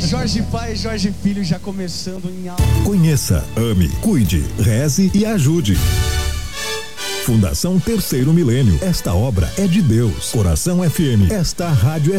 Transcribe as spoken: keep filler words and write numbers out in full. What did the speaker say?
Jorge Pai, Jorge Filho, já começando em aula. Conheça, ame, cuide, reze e ajude. Fundação Terceiro Milênio. Esta obra é de Deus. Coração F M. Esta rádio é